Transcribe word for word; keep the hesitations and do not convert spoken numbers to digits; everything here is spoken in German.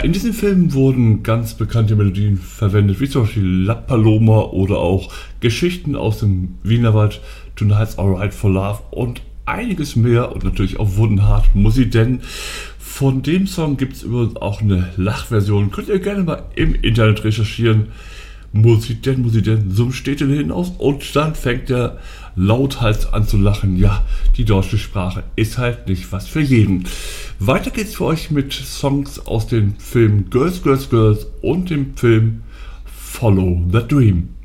In diesem Film wurden ganz bekannte Melodien verwendet, wie zum Beispiel La Paloma oder auch Geschichten aus dem Wienerwald, Tonight's Alright for Love und einiges mehr und natürlich auch Wooden Heart Musik, denn von dem Song gibt es übrigens auch eine Lachversion. Könnt ihr gerne mal im Internet recherchieren. Musik denn, Musik denn, so steht er hinaus und dann fängt er lauthals an zu lachen. Ja, die deutsche Sprache ist halt nicht was für jeden. Weiter geht's für euch mit Songs aus dem Film Girls, Girls, Girls und dem Film Follow the Dream.